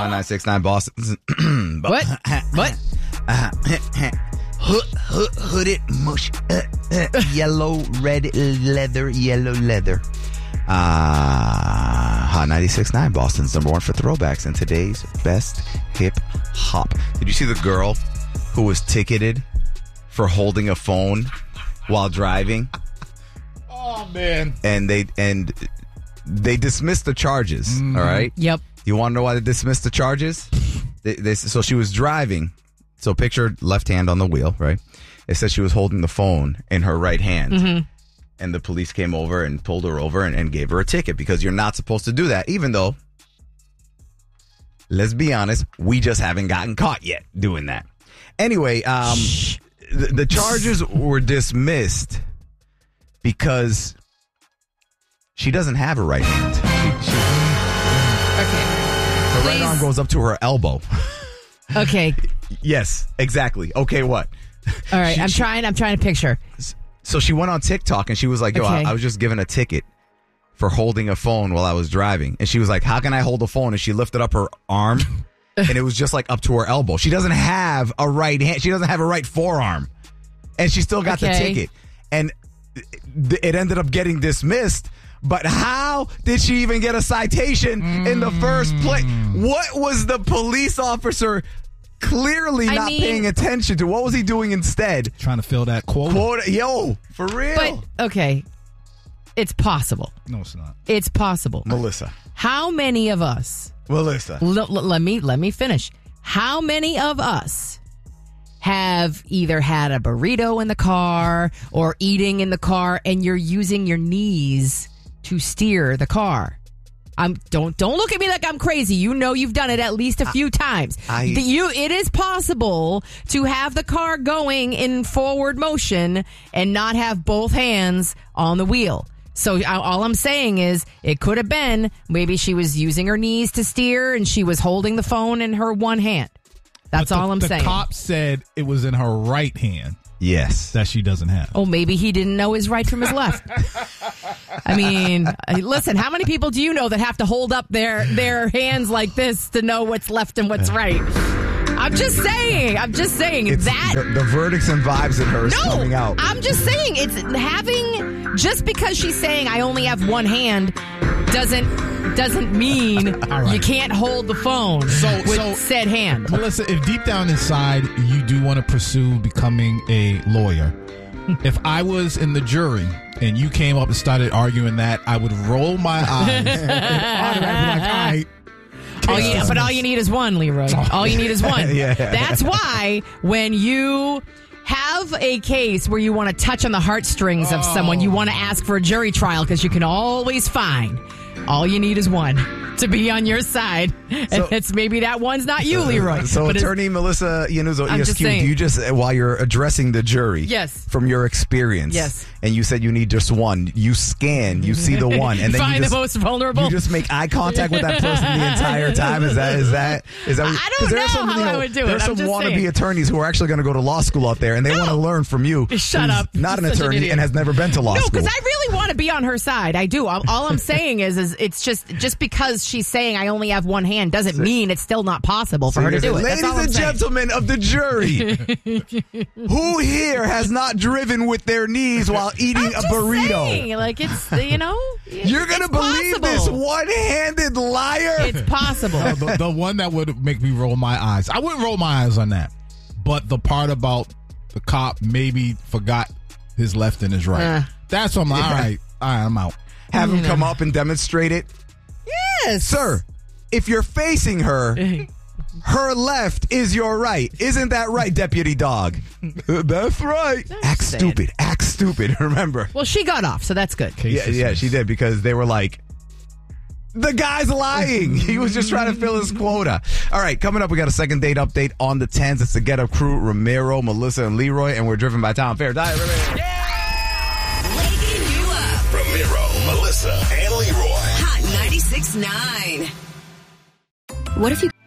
Hot 969 Boston. What? What? Hooded mush. Yellow, red leather, yellow leather. Hot 96.9, Boston's number one for throwbacks and today's best hip hop. Did you see the girl who was ticketed for holding a phone while driving? Oh, man. And they dismissed the charges, Mm-hmm. all right? Yep. You want to know why they dismissed the charges? So she was driving. So picture left hand on the wheel, right? It says she was holding the phone in her right hand. Mm-hmm. And the police came over and pulled her over and gave her a ticket because you're not supposed to do that, even though, let's be honest, we just haven't gotten caught yet doing that. Anyway, the charges were dismissed because she doesn't have a right hand. Okay. Her right arm goes up to her elbow. Okay. Yes, exactly. Okay, what? All right. I'm trying to picture. So she went on TikTok and she was like, yo, Okay. I was just given a ticket for holding a phone while I was driving. And she was like, how can I hold a phone? And she lifted up her arm and it was just like up to her elbow. She doesn't have a right hand. She doesn't have a right forearm. And she still got the Okay. ticket. And it ended up getting dismissed. But how did she even get a citation in the first place? What was the police officer clearly not paying attention to? What was he doing instead? Trying to fill that quota. Yo, for real. But, okay. It's possible. No, it's not. It's possible. Melissa. How many of us... Melissa. Let me finish. How many of us have either had a burrito in the car or eating in the car and you're using your knees to steer the car? Don't look at me like I'm crazy. You know you've done it at least a few times. It is possible to have the car going in forward motion and not have both hands on the wheel. So all I'm saying is it could have been maybe she was using her knees to steer and she was holding the phone in her one hand. That's all I'm saying. The cop said it was in her right hand. Yes. That she doesn't have. Oh, maybe he didn't know his right from his left. I mean, listen, how many people do you know that have to hold up their hands like this to know what's left and what's right? I'm just saying. The verdicts and vibes in her is coming out. I'm just saying it's having, just because she's saying I only have one hand doesn't mean right. you can't hold the phone with said hand. Melissa, if deep down inside you do want to pursue becoming a lawyer, if I was in the jury and you came up and started arguing that, I would roll my eyes and I'd be like, all right. But all you need is one, Leroy. All you need is one. Yeah. That's why when you have a case where you want to touch on the heartstrings of someone, you want to ask for a jury trial because you can always find all you need is one to be on your side. And it's maybe that one's not you, Leroy. So but Attorney Melissa Iannuzzo, I'm just ESQ, do saying. you just, while you're addressing the jury, Yes. from your experience, Yes. and you said you need just one, you scan, you see the one, and then find you just, the most vulnerable. you just make eye contact with that person the entire time. Is that? I don't know how I would do it. There's I'm some just wannabe saying. attorneys who are actually going to go to law school out there, and they want to learn from you. Shut who's up. Not an You're such an attorney idiot. and has never been to law No, school. because I really want to be on her side. I do. All I'm saying is it's just because she's saying I only have one hand doesn't mean it's still not possible for her to do it. That's Ladies all I'm and saying. gentlemen of the jury, who here has not driven with their knees while eating I'm a just burrito? saying, like it's You're going to believe this one-handed liar? It's possible. The one that would make me roll my eyes. I wouldn't roll my eyes on that. But the part about the cop maybe forgot his left and his right. That's what I'm like, all right, I'm out. Have him come up and demonstrate it? Yes. Sir, if you're facing her, her left is your right. Isn't that right, Deputy Dog? That's right. Act stupid, remember. Well, she got off, so that's good. Yeah, she did, because they were like, the guy's lying. He was just trying to fill his quota. All right, coming up, we got a second date update on the 10s. It's the Get Up crew, Ramiro, Melissa, and Leroy, and we're driven by Tom Fair. Diet, Waking you up. Ramiro, Melissa, and Leroy. Hot 96.9. What if you